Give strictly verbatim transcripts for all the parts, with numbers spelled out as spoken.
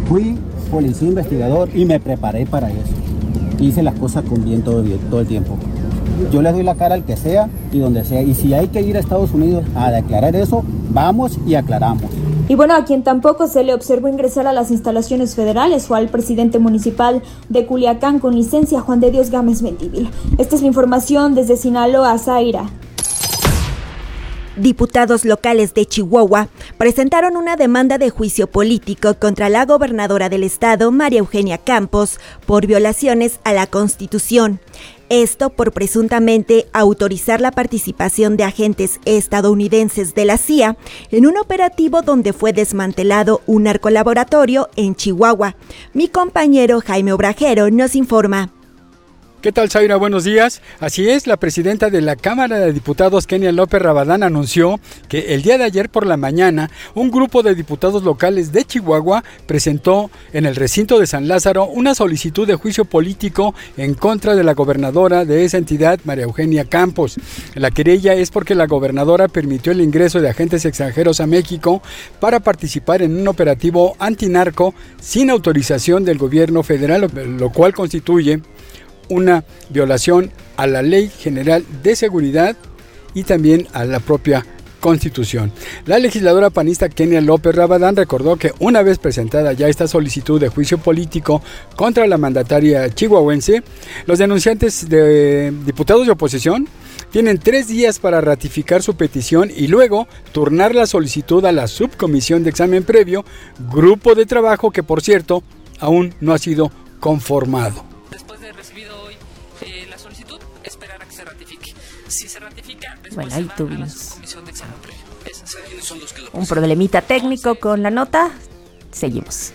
Fui policía investigador y me preparé para eso. Hice las cosas con bien todo, bien todo el tiempo. Yo le doy la cara al que sea y donde sea. Y si hay que ir a Estados Unidos a declarar eso, vamos y aclaramos. Y bueno, a quien tampoco se le observó ingresar a las instalaciones federales fue al presidente municipal de Culiacán con licencia, Juan de Dios Gámez Mendívil. Esta es la información desde Sinaloa, Zaira. Diputados locales de Chihuahua presentaron una demanda de juicio político contra la gobernadora del estado, María Eugenia Campos, por violaciones a la Constitución. Esto por presuntamente autorizar la participación de agentes estadounidenses de la C I A en un operativo donde fue desmantelado un narcolaboratorio en Chihuahua. Mi compañero Jaime Obrajero nos informa. ¿Qué tal, Zaira? Buenos días. Así es, la presidenta de la Cámara de Diputados, Kenia López Rabadán, anunció que el día de ayer por la mañana un grupo de diputados locales de Chihuahua presentó en el recinto de San Lázaro una solicitud de juicio político en contra de la gobernadora de esa entidad, María Eugenia Campos. La querella es porque la gobernadora permitió el ingreso de agentes extranjeros a México para participar en un operativo antinarco sin autorización del gobierno federal, lo cual constituye una violación a la Ley General de Seguridad y también a la propia Constitución. La legisladora panista Kenia López Rabadán recordó que una vez presentada ya esta solicitud de juicio político contra la mandataria chihuahuense, los denunciantes de diputados de oposición tienen tres días para ratificar su petición y luego turnar la solicitud a la subcomisión de examen previo, grupo de trabajo que, por cierto, aún no ha sido conformado. Si se ratifica, bueno, ahí tuvimos un problemita técnico con la nota. Seguimos.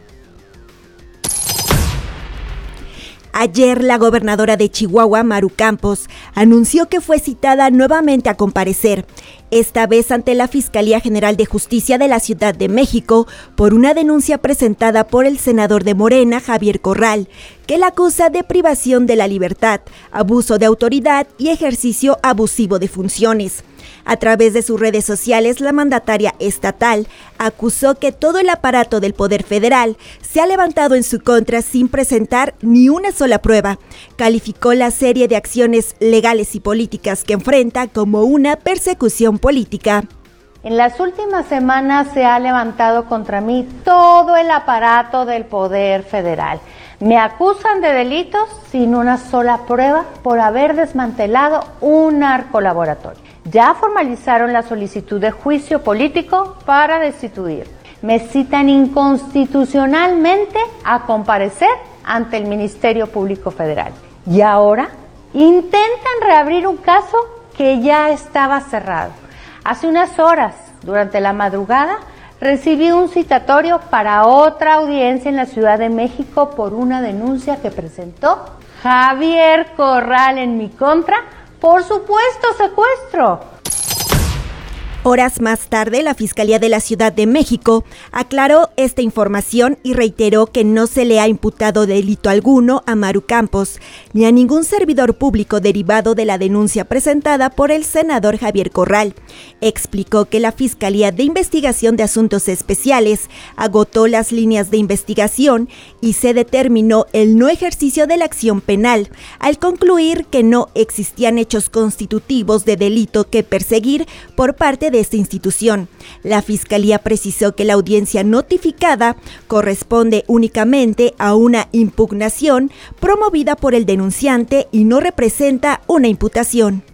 Ayer, la gobernadora de Chihuahua, Maru Campos, anunció que fue citada nuevamente a comparecer, esta vez ante la Fiscalía General de Justicia de la Ciudad de México, por una denuncia presentada por el senador de Morena, Javier Corral, que la acusa de privación de la libertad, abuso de autoridad y ejercicio abusivo de funciones. A través de sus redes sociales, la mandataria estatal acusó que todo el aparato del Poder Federal se ha levantado en su contra sin presentar ni una sola prueba. Calificó la serie de acciones legales y políticas que enfrenta como una persecución política. En las últimas semanas se ha levantado contra mí todo el aparato del Poder Federal. Me acusan de delitos sin una sola prueba por haber desmantelado un narcolaboratorio. Ya formalizaron la solicitud de juicio político para destituir. Me citan inconstitucionalmente a comparecer ante el Ministerio Público Federal. Y ahora intentan reabrir un caso que ya estaba cerrado. Hace unas horas, durante la madrugada, recibí un citatorio para otra audiencia en la Ciudad de México por una denuncia que presentó Javier Corral en mi contra por supuesto secuestro. Horas más tarde, la Fiscalía de la Ciudad de México aclaró esta información y reiteró que no se le ha imputado delito alguno a Maru Campos ni a ningún servidor público derivado de la denuncia presentada por el senador Javier Corral. Explicó que la Fiscalía de Investigación de Asuntos Especiales agotó las líneas de investigación y se determinó el no ejercicio de la acción penal, al concluir que no existían hechos constitutivos de delito que perseguir por parte de de esta institución. La Fiscalía precisó que la audiencia notificada corresponde únicamente a una impugnación promovida por el denunciante y no representa una imputación.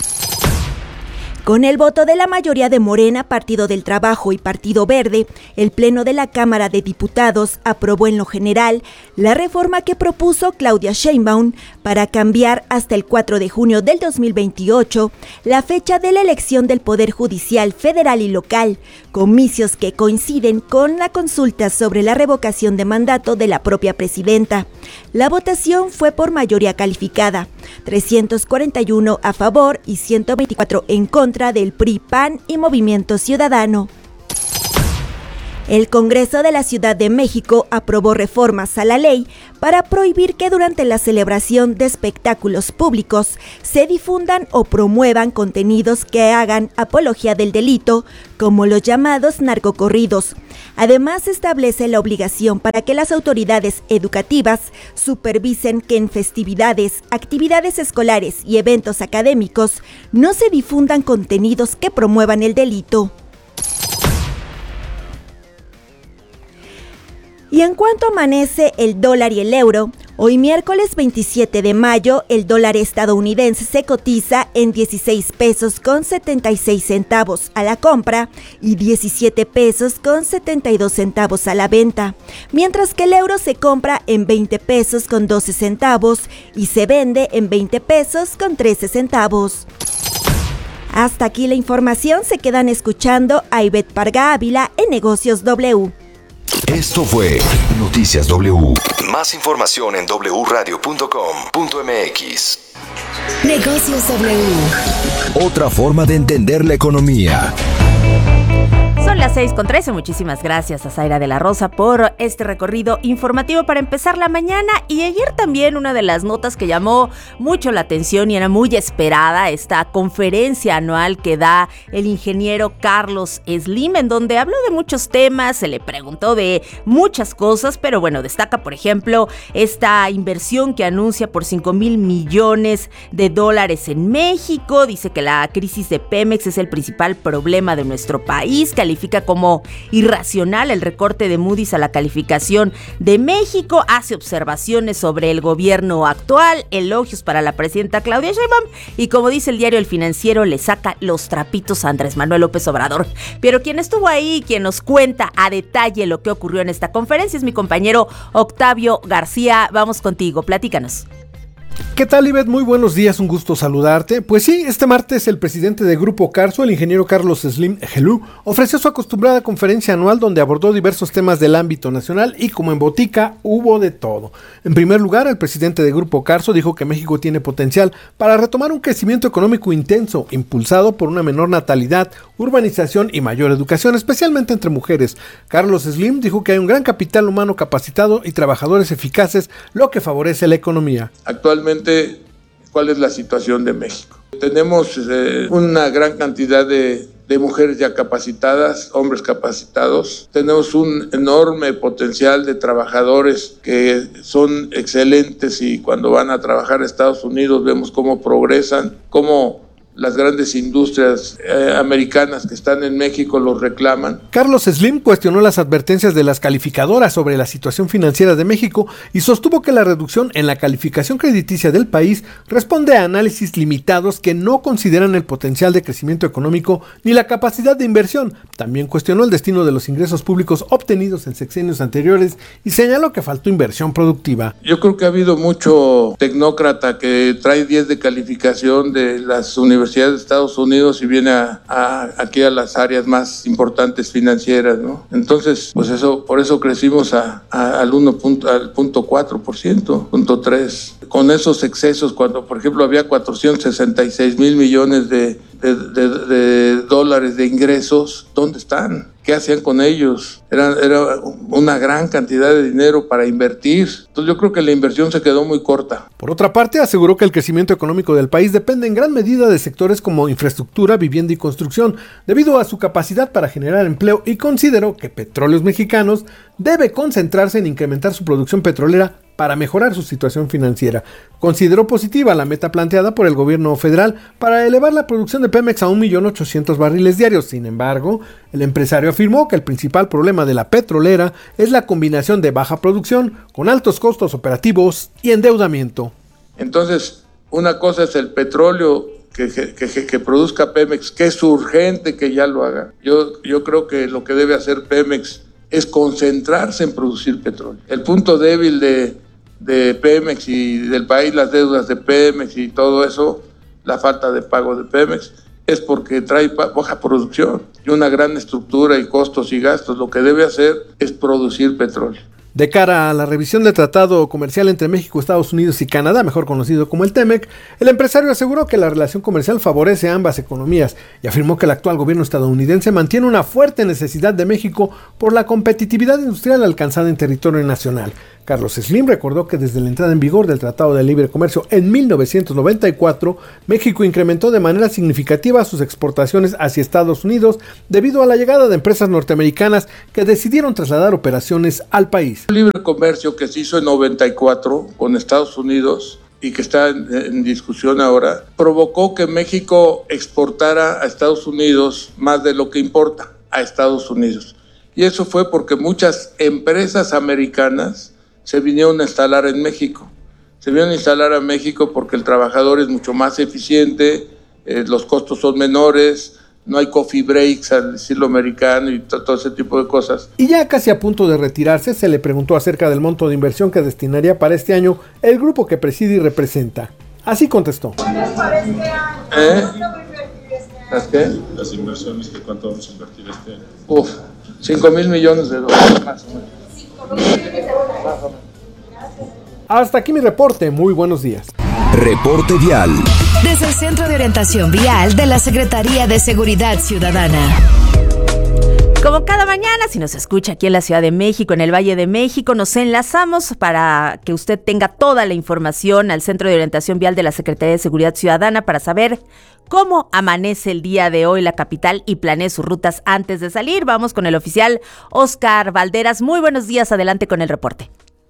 Con el voto de la mayoría de Morena, Partido del Trabajo y Partido Verde, el Pleno de la Cámara de Diputados aprobó en lo general la reforma que propuso Claudia Sheinbaum para cambiar hasta el cuatro de junio del dos mil veintiocho la fecha de la elección del Poder Judicial federal y local, comicios que coinciden con la consulta sobre la revocación de mandato de la propia presidenta. La votación fue por mayoría calificada, trescientos cuarenta y uno a favor y ciento veinticuatro en contra del P R I, P A N y Movimiento Ciudadano. El Congreso de la Ciudad de México aprobó reformas a la ley para prohibir que durante la celebración de espectáculos públicos se difundan o promuevan contenidos que hagan apología del delito, como los llamados narcocorridos. Además, establece la obligación para que las autoridades educativas supervisen que en festividades, actividades escolares y eventos académicos no se difundan contenidos que promuevan el delito. Y en cuanto amanece el dólar y el euro, hoy miércoles veintisiete de mayo, el dólar estadounidense se cotiza en dieciséis pesos con setenta y seis centavos a la compra y diecisiete pesos con setenta y dos centavos a la venta, mientras que el euro se compra en veinte pesos con doce centavos y se vende en veinte pesos con trece centavos. Hasta aquí la información, se quedan escuchando a Ivette Parga Ávila en Negocios W. Esto fue Noticias W. Más información en doble u radio punto com punto m x. Negocios W. Otra forma de entender la economía. Son las seis con trece, muchísimas gracias a Zaira de la Rosa por este recorrido informativo para empezar la mañana. Y ayer también una de las notas que llamó mucho la atención y era muy esperada, esta conferencia anual que da el ingeniero Carlos Slim, en donde habló de muchos temas, se le preguntó de muchas cosas, pero bueno, destaca por ejemplo esta inversión que anuncia por cinco mil millones de dólares en México. Dice que la crisis de Pemex es el principal problema de nuestro país, califica como irracional el recorte de Moody's a la calificación de México, hace observaciones sobre el gobierno actual, elogios para la presidenta Claudia Sheinbaum y, como dice el diario El Financiero, le saca los trapitos a Andrés Manuel López Obrador. Pero quien estuvo ahí, quien nos cuenta a detalle lo que ocurrió en esta conferencia es mi compañero Octavio García. Vamos contigo, platícanos. ¿Qué tal, Ivette? Muy buenos días, un gusto saludarte. Pues sí, este martes el presidente de Grupo Carso, el ingeniero Carlos Slim Helú, ofreció su acostumbrada conferencia anual donde abordó diversos temas del ámbito nacional y, como en botica, hubo de todo. En primer lugar, el presidente de Grupo Carso dijo que México tiene potencial para retomar un crecimiento económico intenso, impulsado por una menor natalidad, urbanización y mayor educación, especialmente entre mujeres. Carlos Slim dijo que hay un gran capital humano capacitado y trabajadores eficaces, lo que favorece la economía. Actualmente, ¿cuál es la situación de México? Tenemos eh, una gran cantidad de, de mujeres ya capacitadas, hombres capacitados. Tenemos un enorme potencial de trabajadores que son excelentes y cuando van a trabajar a Estados Unidos vemos cómo progresan, cómo las grandes industrias eh, americanas que están en México los reclaman. Carlos Slim cuestionó las advertencias de las calificadoras sobre la situación financiera de México y sostuvo que la reducción en la calificación crediticia del país responde a análisis limitados que no consideran el potencial de crecimiento económico ni la capacidad de inversión. También cuestionó el destino de los ingresos públicos obtenidos en sexenios anteriores y señaló que faltó inversión productiva. Yo creo que ha habido mucho tecnócrata que trae diez de calificación de las universidades de Estados Unidos y viene a, a, aquí a las áreas más importantes financieras, ¿no? Entonces, pues eso, por eso crecimos a, a, al uno punto, al punto cuatro por ciento, punto tres. Con esos excesos, cuando por ejemplo había cuatrocientos sesenta y seis mil millones de, de, de, de dólares de ingresos, ¿dónde están? ¿Qué hacían con ellos? Era, era una gran cantidad de dinero para invertir. Entonces yo creo que la inversión se quedó muy corta. Por otra parte, aseguró que el crecimiento económico del país depende en gran medida de sectores como infraestructura, vivienda y construcción, debido a su capacidad para generar empleo, y consideró que Petróleos Mexicanos debe concentrarse en incrementar su producción petrolera para mejorar su situación financiera. Consideró positiva la meta planteada por el gobierno federal para elevar la producción de Pemex a un millón ochocientos mil barriles diarios. Sin embargo, el empresario afirmó que el principal problema de la petrolera es la combinación de baja producción con altos costos operativos y endeudamiento. Entonces, una cosa es el petróleo que, que, que, que produzca Pemex, que es urgente que ya lo haga. Yo, yo creo que lo que debe hacer Pemex es concentrarse en producir petróleo. El punto débil de, de Pemex y del país, las deudas de Pemex y todo eso, la falta de pago de Pemex, es porque trae baja producción y una gran estructura y costos y gastos. Lo que debe hacer es producir petróleo. De cara a la revisión del Tratado Comercial entre México, Estados Unidos y Canadá, mejor conocido como el TEMEC, el empresario aseguró que la relación comercial favorece a ambas economías y afirmó que el actual gobierno estadounidense mantiene una fuerte necesidad de México por la competitividad industrial alcanzada en territorio nacional. Carlos Slim recordó que desde la entrada en vigor del Tratado de Libre Comercio en mil novecientos noventa y cuatro, México incrementó de manera significativa sus exportaciones hacia Estados Unidos debido a la llegada de empresas norteamericanas que decidieron trasladar operaciones al país. El libre comercio que se hizo en noventa y cuatro con Estados Unidos y que está en, en discusión ahora, provocó que México exportara a Estados Unidos más de lo que importa a Estados Unidos. Y eso fue porque muchas empresas americanas se vinieron a instalar en México. Se vinieron a instalar a México porque el trabajador es mucho más eficiente, eh, los costos son menores, no hay coffee breaks al estilo americano y to- todo ese tipo de cosas. Y ya casi a punto de retirarse, se le preguntó acerca del monto de inversión que destinaría para este año el grupo que preside y representa. Así contestó. ¿Eh? ¿Las qué? Las inversiones, ¿de cuánto vamos a invertir este año? Uf, cinco mil millones de dólares más o menos. Hasta aquí mi reporte, muy buenos días. Reporte vial. Desde el Centro de Orientación Vial de la Secretaría de Seguridad Ciudadana. Como cada mañana, si nos escucha aquí en la Ciudad de México, en el Valle de México, nos enlazamos para que usted tenga toda la información al Centro de Orientación Vial de la Secretaría de Seguridad Ciudadana para saber cómo amanece el día de hoy la capital y planee sus rutas antes de salir. Vamos con el oficial Oscar Valderas. Muy buenos días, adelante con el reporte.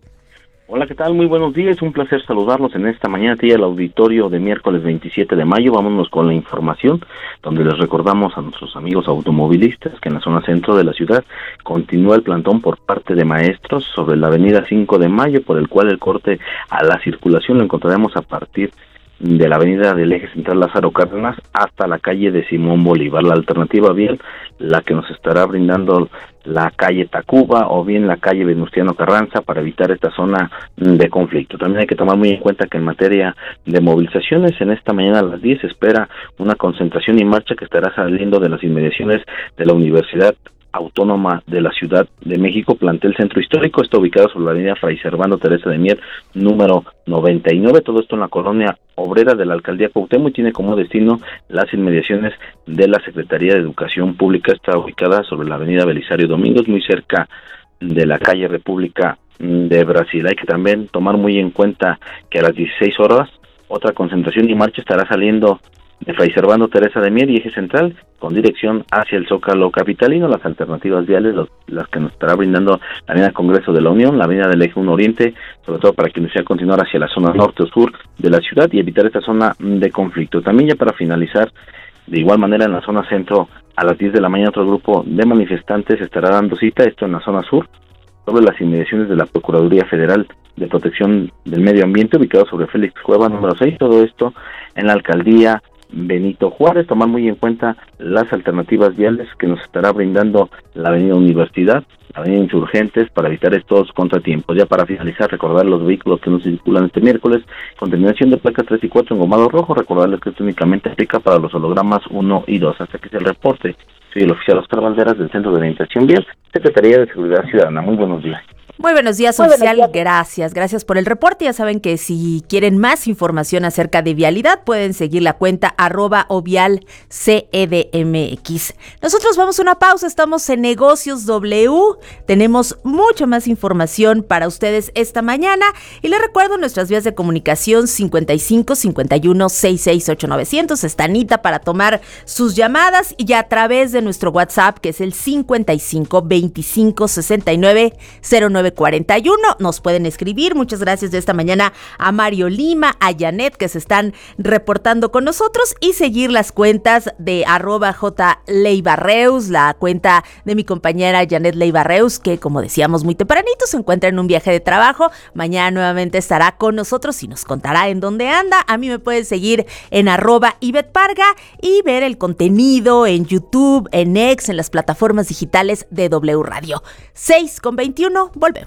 Hola, ¿qué tal? Muy buenos días, un placer saludarlos en esta mañana, aquí al auditorio de miércoles veintisiete de mayo. Vámonos con la información, donde les recordamos a nuestros amigos automovilistas que en la zona centro de la ciudad continúa el plantón por parte de maestros sobre la avenida cinco de mayo, por el cual el corte a la circulación lo encontraremos a partir de la avenida del eje central Lázaro Cárdenas hasta la calle de Simón Bolívar. La alternativa vial, la que nos estará brindando la calle Tacuba o bien la calle Venustiano Carranza para evitar esta zona de conflicto. También hay que tomar muy en cuenta que en materia de movilizaciones, en esta mañana a las diez se espera una concentración y marcha que estará saliendo de las inmediaciones de la Universidad Autónoma de la Ciudad de México, plantel Centro Histórico. Está ubicado sobre la avenida Fray Servando Teresa de Mier, número noventa y nueve, todo esto en la colonia obrera de la Alcaldía Cuauhtémoc, y tiene como destino las inmediaciones de la Secretaría de Educación Pública. Está ubicada sobre la avenida Belisario Domínguez, muy cerca de la calle República de Brasil. Hay que también tomar muy en cuenta que a las dieciséis horas otra concentración y marcha estará saliendo de Fray Servando Teresa de Mier y eje central con dirección hacia el Zócalo capitalino. Las alternativas viales, los, las que nos estará brindando la avenida Congreso de la Unión, la avenida del eje uno Oriente, sobre todo para quienes desean continuar hacia la zona norte o sur de la ciudad y evitar esta zona de conflicto. También ya para finalizar, de igual manera en la zona centro, a las diez de la mañana otro grupo de manifestantes estará dando cita, esto en la zona sur, sobre las inmediaciones de la Procuraduría Federal de Protección del Medio Ambiente, ubicado sobre Félix Cueva número seis, todo esto en la alcaldía Benito Juárez. Tomar muy en cuenta las alternativas viales que nos estará brindando la avenida Universidad, la avenida Insurgentes, para evitar estos contratiempos. Ya para finalizar, recordar los vehículos que nos circulan este miércoles con terminación de placas tres y cuatro en gomado rojo, recordarles que esto únicamente aplica para los hologramas uno y dos. Hasta que es el reporte. Soy el oficial Oscar Valderas del Centro de Orientación Vial, Secretaría de Seguridad Ciudadana. Muy buenos días. Muy buenos días, Muy oficial. buenos días. Gracias, gracias por el reporte. Ya saben que si quieren más información acerca de vialidad, pueden seguir la cuenta arroba ovial C E D M X. Nosotros vamos a una pausa, estamos en Negocios W. Tenemos mucha más información para ustedes esta mañana. Y les recuerdo nuestras vías de comunicación cincuenta y cinco, cincuenta y uno, sesenta y seis, ocho mil novecientos. Está Anita para tomar sus llamadas y a través de nuestro WhatsApp, que es el cincuenta y cinco, veinticinco, sesenta y nueve, cero nueve cuarenta y uno. Nos pueden escribir. Muchas gracias de esta mañana a Mario Lima, a Janet, que se están reportando con nosotros, y seguir las cuentas de arroba J Leibarreus, la cuenta de mi compañera Janet Leibarreus, que como decíamos muy tempranito se encuentra en un viaje de trabajo. Mañana nuevamente estará con nosotros y nos contará en dónde anda. A mí me pueden seguir en arroba Ivette Parga y ver el contenido en YouTube, en X, en las plataformas digitales de W Radio. seis con veintiuno, volvemos.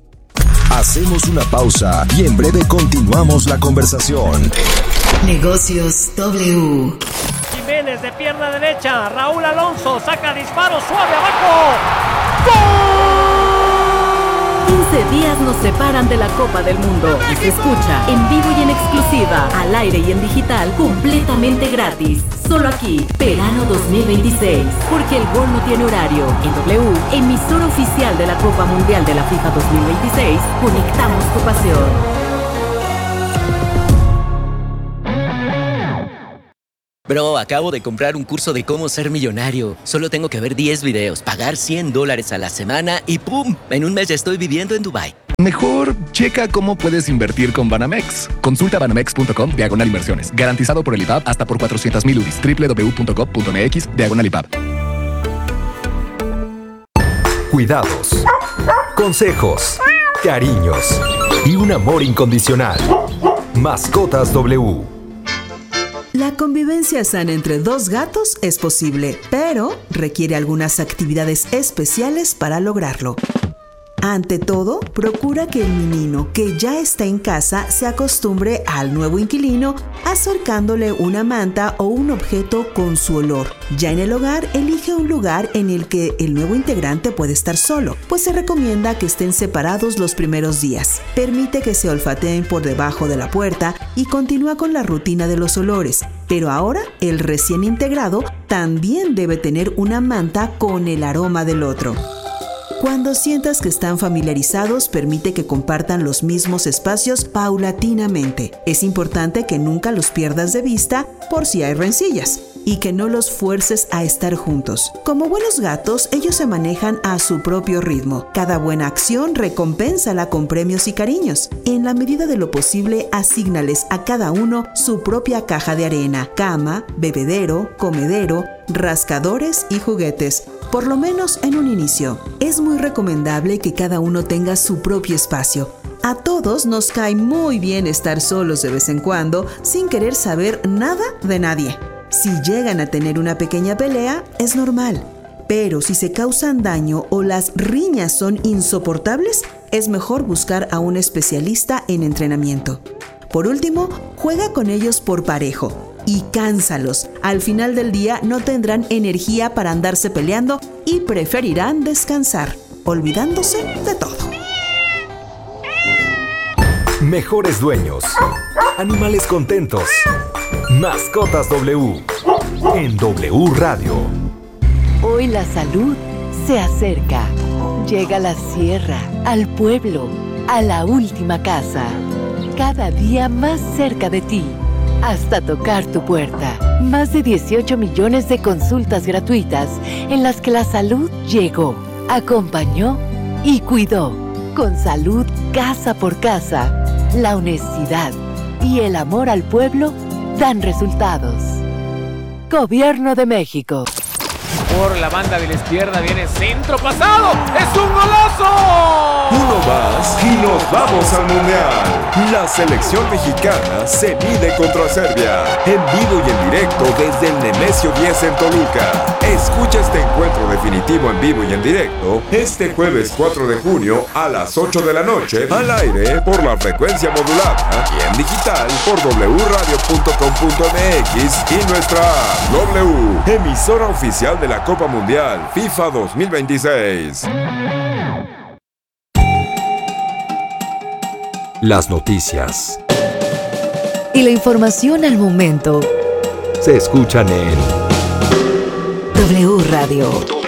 Hacemos una pausa y en breve continuamos la conversación. Negocios W. Jiménez de pierna derecha, Raúl Alonso saca disparo suave abajo. ¡Gol! quince días nos separan de la Copa del Mundo y se escucha en vivo y en exclusiva, al aire y en digital, completamente gratis. Solo aquí, verano dos mil veintiséis, porque el gol no tiene horario. En W, emisora oficial de la Copa Mundial de la FIFA dos mil veintiséis, conectamos tu pasión. Bro, acabo de comprar un curso de cómo ser millonario. Solo tengo que ver diez videos, pagar cien dólares a la semana y ¡pum! En un mes ya estoy viviendo en Dubái. Mejor checa cómo puedes invertir con Banamex. Consulta banamex punto com diagonal inversiones. Garantizado por el I B A B hasta por cuatrocientos mil U D I S. doble u doble u doble u punto gov punto mx diagonal I B A B. Cuidados, consejos, cariños y un amor incondicional. Mascotas W. La convivencia sana entre dos gatos es posible, pero requiere algunas actividades especiales para lograrlo. Ante todo, procura que el menino que ya está en casa se acostumbre al nuevo inquilino acercándole una manta o un objeto con su olor. Ya en el hogar, elige un lugar en el que el nuevo integrante puede estar solo, pues se recomienda que estén separados los primeros días. Permite que se olfateen por debajo de la puerta y continúa con la rutina de los olores. Pero ahora, el recién integrado también debe tener una manta con el aroma del otro. Cuando sientas que están familiarizados, permite que compartan los mismos espacios paulatinamente. Es importante que nunca los pierdas de vista por si hay rencillas y que no los fuerces a estar juntos. Como buenos gatos, ellos se manejan a su propio ritmo. Cada buena acción recompénsala con premios y cariños. En la medida de lo posible, asígnales a cada uno su propia caja de arena, cama, bebedero, comedero, rascadores y juguetes, por lo menos en un inicio. Es muy recomendable que cada uno tenga su propio espacio. A todos nos cae muy bien estar solos de vez en cuando sin querer saber nada de nadie. Si llegan a tener una pequeña pelea, es normal. Pero si se causan daño o las riñas son insoportables, es mejor buscar a un especialista en entrenamiento. Por último, juega con ellos por parejo y cánsalos. Al final del día no tendrán energía para andarse peleando y preferirán descansar, olvidándose de todo. Mejores dueños. Animales contentos. Mascotas W. En W Radio. Hoy la salud se acerca. Llega a la sierra, al pueblo, a la última casa. Cada día más cerca de ti. Hasta tocar tu puerta. Más de dieciocho millones de consultas gratuitas en las que la salud llegó, acompañó y cuidó. Con salud casa por casa, la honestidad y el amor al pueblo dan resultados. Gobierno de México. Por la banda de la izquierda viene centro pasado. ¡Es un golazo! Uno más y nos vamos al Mundial. La selección mexicana se mide contra Serbia. En vivo y en directo desde el Nemesio diez en Toluca. Escucha este encuentro definitivo en vivo y en directo este jueves cuatro de junio a las ocho de la noche al aire por la frecuencia modulada y en digital por doble u radio punto com punto m x y nuestra app W, emisora oficial de la Copa Mundial FIFA dos mil veintiséis. Las noticias y la información al momento se escuchan en W Radio.